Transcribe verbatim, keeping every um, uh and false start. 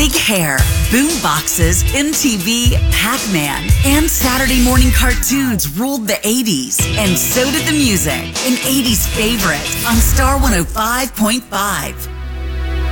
Big hair, boom boxes, M T V, Pac-Man, and Saturday morning cartoons ruled the eighties. And so did the music, an eighties favorite on Star one oh five point five.